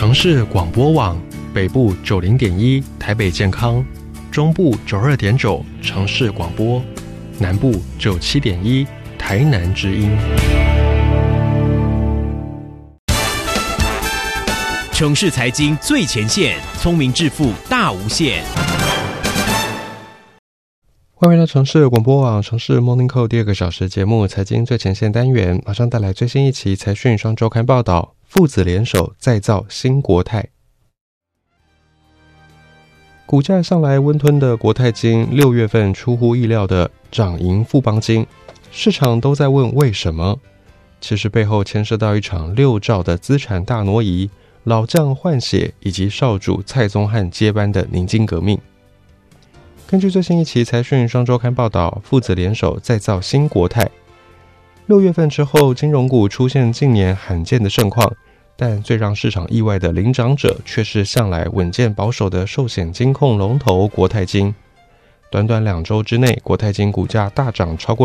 城市广播网，北部90.1台北健康，中部92.9城市广播，南部97.1台南之音。 城市财经最前线，聪明致富大无限。 欢迎来到城市广播网城市 Morning Call 第2个小时节目财经最前线单元，马上带来最新一期财讯双周刊报道，父子联手再造新国泰。股价上来温吞的国泰金6月份出乎意料的涨赢富邦金，市场都在问为什么，其实背后牵涉到一场6兆的资产大挪移，老将换血以及少主蔡宗翰接班的宁金革命。根据最新一期财讯双周刊报道，父子联手再造新国泰。6月份之后，金融股出现近年罕见的盛况，但最让市场意外的领涨者却是向来稳健保守的寿险金控龙头国泰金。短短2周之内，国泰金股价大涨超过